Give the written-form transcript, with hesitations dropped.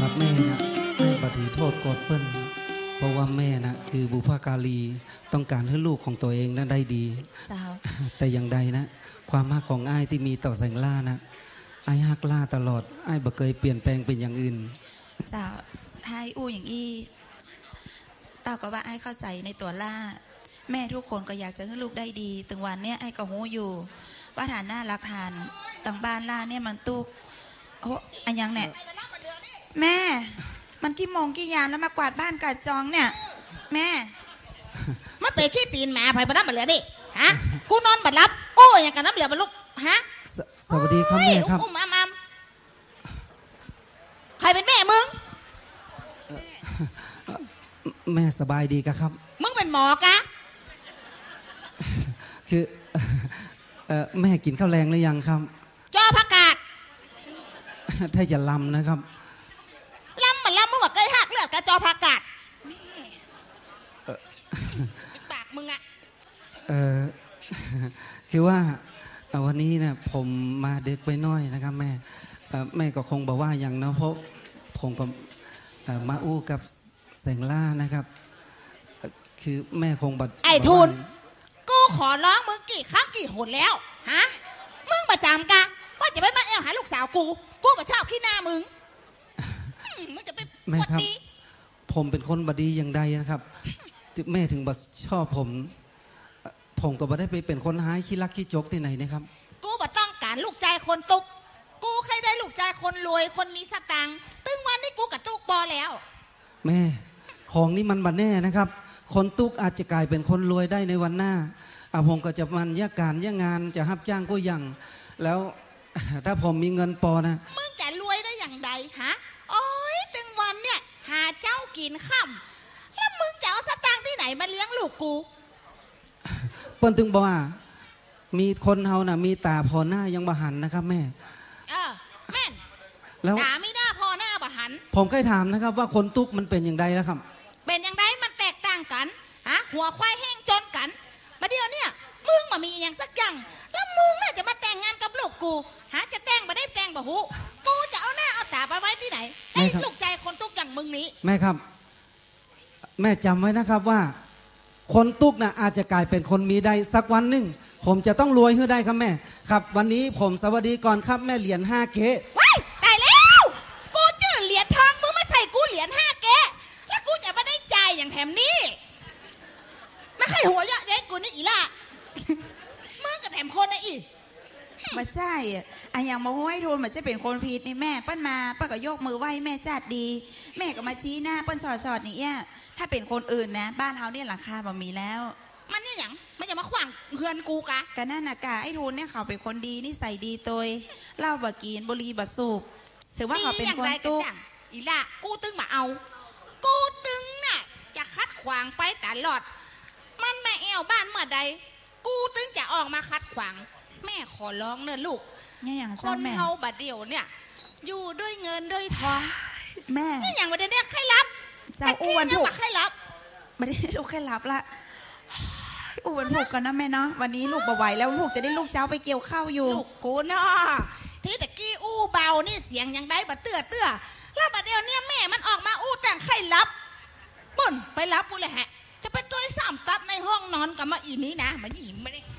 ำหรับแม่นะให้บัถือโทษโกรธเปิ้ลเพราะว่าแม่นะคือบุพการีต้องการให้ลูกของตัวเองนั้นได้ดีเจ้าแต่อย่างใดนะความฮักของอ้ายที่มีต่อแสงล่านะอ้ายฮักล่าตลอดอ้ายบ่เคยเปลี่ยนแปลงเป็นอย่างอื่นเจ้าให้อู้อย่างอี้เต้าก็ว่าไอ้เข้าใจในตัวล่าแม่ทุกคนก็อยากจะให้ลูกได้ดีถึงวันเนี้ยไอ้ก็หูอยู่ว่าฐานหน้ารักฐานต่างบ้านล่าเนี่ยมันตุกโอ้อันยังเนี่ยแม่มันกี่โมงกี่ยามแล้วมากวาดบ้านกวาดจองเนี่ยแม่มาเตะขี้ตีนแม่ไผ่บัดรับบัดเหลือดิฮะกูนอนบัดรับโอ้ยอย่างกันน้ำเหลือบัดลูกฮะสวัสดีครับแม่ครับใครเป็นแม่มึงแม่สบายดีครับมึงเป็นหมอกะคือแม่กินข้าวแรงหรือยังครับจอผักกาดถ้าจะลำนะครับลำมันลำมึงบอกเคยหักเลือดกระจอผักกาดปากมึงอะคือว่าวันนี้นะผมมาเด็กไปน้อยนะครับแม่ก็คงบอกว่าอย่างนะเพราะผมก็มาอู้กับแสงล่านะครับคือแม่คงบัดไอ้ทุนกูขอร้องมึงกี่ครั้งกี่หนแล้วฮะมึงประจำกะว่าจะไปมาแอบหาลูกสาวกูก็ชอบขี้หน้ามึงจะไปแม่ครับผมเป็นคนบดีอย่างใดนะครับแม่ถึงบัดชอบผมก็บ่ได้ไปเป็นคนหายขี้รักขี้จกที่ไหนนะครับกูบ่ต้องการลูกใจคนตุกกูเคยได้ลูกใจคนรวยคนมีสตังค์ตึงวันนี้กูกับตุกบอแล้วแม่ของนี่มันบัดแน่นะครับคนตุกอาจจะกลายเป็นคนรวยได้ในวันหน้าผมก็จะมันยากการยากงานจะรับจ้างก็ยังแล้วถ้าผมมีเงินปอนะมึงจะรวยได้อย่างใดฮะโอ้ยตึงวันเนี่ยหาเจ้ากินค่ำแล้วมึงจะเอาสตังค์ที่ไหนมาเลี้ยงลูกกูเปิ้นถึงบอกว่ามีคนเฮาน่ะมีตาพอหน้ายังบ่หันนะครับแม่แม่แล้วตาไม่น่าพอหน้าบ่หันผมเคยถามนะครับว่าคนตุกมันเป็นอย่างไรแล้วครับเป็นอย่างไรมันแตกต่างกันฮะหัวควายแห้งจนกันมาเดียวเนี่ยมึงมามีอย่างสักอย่างแล้วมึงน่าจะมาแต่งงานกับลูกกูหาจะแต่งมาได้แต่งบ่หูกูจะเอาหน้าเอาตาไปไว้ที่ไหนไอ้ลูกใจคนตุกอย่างมึงนี้แม่ครับแม่จำไว้นะครับว่าคนตุกน่ะอาจจะกลายเป็นคนมีได้สักวันหนึ่งผมจะต้องรวยให้ได้ครับแม่ครับวันนี้ผมสวัสดีก่อนครับแม่เหรียญ5 เก๊ว้ายตายแล้วกูจื้อเหรียญทองมึงมาใส่กูเหรียญ5 เก๊แล้วกูจะมาได้ใจอย่างแถมนี้ไม่ใช่หัวเยอะเย้กูนี่อีล่ะมึงกับแถมคนนะอีมาใช่อะอย่างมาห้อยทุนเหมือนจะเป็นคนผิดนี่แม่เปิ้ลมาเปิ้ลก็ยกมือไหว้แม่จัดดีแม่ก็มาชี้หน้าเปิ้ลชอดๆนี่ถ้าเป็นคนอื่นนะบ้านเฮาเนี่ยหลังคาบ่มีแล้วมันนี่อย่างมันจะมาขวางเฮือนกูกะกันนั่นน่ะกะไอ้ทุนเนี่ยเขาเป็นคนดีนิสัยดีตัวเหล้าบ่กินบุหรี่บ่สูบถือว่าเขาเป็นคนตุ๊กอีล่ะกูตึงมาเอากูตึงน่ะจะคัดขวางไปตลอดมันแม่แอวบ้านเมื่อใดกูตึงจะออกมาคัดขวางแม่ขอร้องเนอะลูกคนเฮาบัดเดียวเนี่ยอยู่ด้วยเงินด้วยทองแม่นี่อย่างวันเดียวเนี่ยใครรับจะอ้วนถูกใครรับไม่ได้ลูกใครรับละอ้วนถูกกันนะแม่เนาะวันนี้ลูกบ่ไหวแล้วลูกจะได้ลูกเจ้าไปเกี่ยวข้าวอยู่ลูกกูเนาะที่ตะกี้อู้เบานี่เสียงยังได้บัดเตื้อแล้วบัดเดียวเนี่ยแม่มันออกมาอู้แต่งใครรับบ่นไปรับกูเลยฮะจะไปตัวซ้ำตับในห้องนอนกับมาอีนี้นะมันหญิงไม่ได้